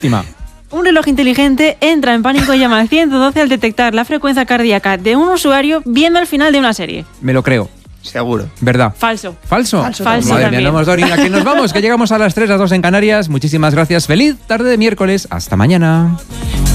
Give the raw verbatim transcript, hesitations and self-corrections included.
Un reloj inteligente entra en pánico y llama al ciento doce al detectar la frecuencia cardíaca de un usuario viendo el final de una serie. Me lo creo. Seguro. ¿Verdad? Falso. ¿Falso? Falso, Falso Madre también. mía, no hemos dado ni a que nos vamos, que llegamos a las tres, las dos en Canarias. Muchísimas gracias. Feliz tarde de miércoles. Hasta mañana.